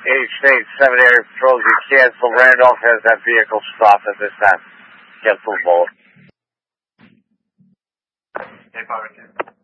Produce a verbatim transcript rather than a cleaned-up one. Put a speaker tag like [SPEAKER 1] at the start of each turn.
[SPEAKER 1] Eight State seven Area Patrol, you cancel. Randolph has that vehicle stopped at this time. Cancel both.
[SPEAKER 2] eight five two.